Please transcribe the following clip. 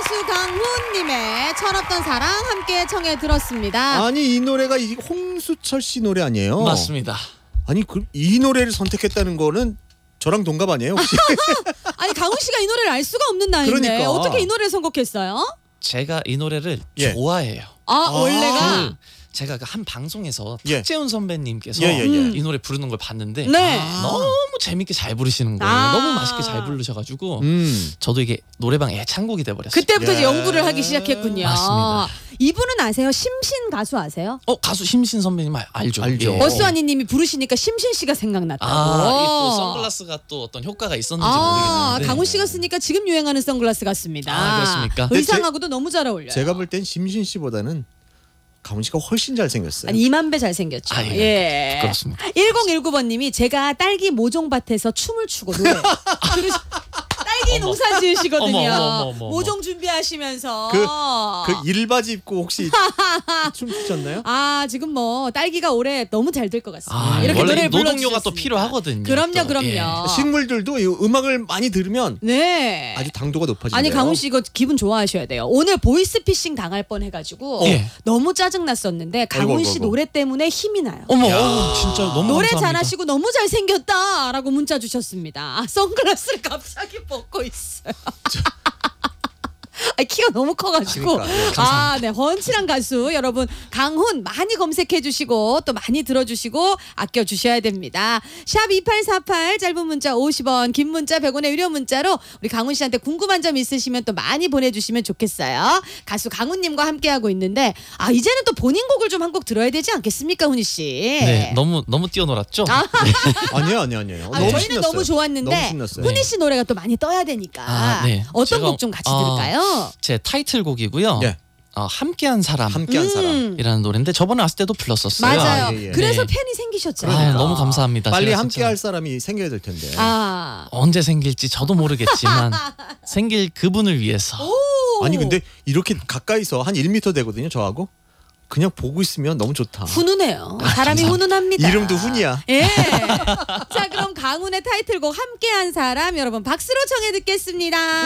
가수 강훈님의 철없던 사랑 함께 청해 들었습니다. 아니 이 노래가 홍수철 씨 노래 아니에요? 맞습니다. 아니 이 노래를 선택했다는 거는 저랑 동갑 아니에요 혹시? 아니 강훈 씨가 이 노래를 알 수가 없는 나이인데 그러니까. 어떻게 이 노래를 선곡했어요? 제가 이 노래를 예. 좋아해요. 아 원래가 제가 한 방송에서 예. 탁재훈 선배님께서 예. 이 노래 부르는 걸 봤는데 네. 너무 재밌게 잘 부르시는 거예요. 아. 너무 맛있게 잘 부르셔가지고 저도 이게 노래방 애창곡이 돼버렸어요. 그때부터 이제 예. 연구를 하기 시작했군요. 맞습니다. 이분은 아세요? 심신 가수 아세요? 가수 심신 선배님 알죠? 알죠. 예. 버스와니님이 부르시니까 심신 씨가 생각났다고. 또 선글라스가 또 어떤 효과가 있었는지 모르겠는데 강훈 씨가 쓰니까 지금 유행하는 선글라스 같습니다. 그렇습니까? 의상하고도 너무 잘 어울려요. 제가 볼 땐 심신 씨보다는 강훈 씨가 훨씬 잘 생겼어요. 아니 2만 배 잘생겼죠. 아, 예. 부끄럽습니다. 1019번님이 제가 딸기 모종밭에서 춤을 추고 노래. 딸기 농사 지으시거든요. 어머. 모종 준비하시면서. 그 일바지 입고 혹시 춤 추셨나요? 아 지금 뭐 딸기가 올해 너무 잘 될 것 같습니다. 이렇게 원래 노래를 노동요가 불러주셨습니다. 또 필요하거든요. 그럼요, 또. 예. 식물들도 이 음악을 많이 들으면 네. 아주 당도가 높아진대요. 아니 강훈 씨 이거 기분 좋아하셔야 돼요. 오늘 보이스피싱 당할 뻔해가지고 예. 너무 짜증 났었는데 강훈 씨 아이고. 노래 때문에 힘이 나요. 진짜 너무 노래 감사합니다. 잘하시고 너무 잘생겼다라고 문자 주셨습니다. 선글라스를 갑자기 벗고 있어요. 키가 너무 커가지고 그러니까, 네 헌칠한 가수 여러분 강훈 많이 검색해 주시고 또 많이 들어주시고 아껴 주셔야 됩니다. 샵 2848 짧은 문자 50원 긴 문자 100원의 유료 문자로 우리 강훈 씨한테 궁금한 점 있으시면 또 많이 보내주시면 좋겠어요. 가수 강훈님과 함께하고 있는데 이제는 또 본인 곡을 좀 한 곡 들어야 되지 않겠습니까 훈이 씨? 네, 너무 뛰어놀았죠? 아니에요. 너무 저희는 신났어요. 너무 좋았는데 너무 신났어요. 훈이 씨 노래가 또 많이 떠야 되니까 네. 어떤 제가, 곡 좀 같이 들을까요? 제 타이틀곡이고요. 예. 함께한 사람. 함께한 사람. 이라는 노래인데 저번에 왔을 때도 불렀었어요. 맞아요. 예. 그래서 네. 팬이 생기셨잖아요. 너무 감사합니다. 빨리 제가 함께 진짜 할 사람이 생겨야 될 텐데. 언제 생길지 저도 모르겠지만 생길 그분을 위해서. 아니 근데 이렇게 가까이서 한 1m 되거든요 저하고. 그냥 보고 있으면 너무 좋다. 훈훈해요. 사람이 훈훈합니다. 이름도 훈이야. 예. 자 그럼 강훈의 타이틀곡 함께한 사람 여러분 박수로 청해 듣겠습니다.